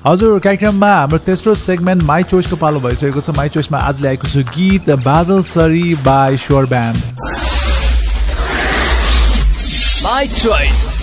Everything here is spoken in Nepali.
हजुर कार्यक्रममा हाम्रो तेस्रो सेगमेन्ट माई चोइसको पालो भइसकेको छ। माई चोइसमा आज ल्याएको छु गीत बादल सरी बाई स्वर ब्यान्ड। My choice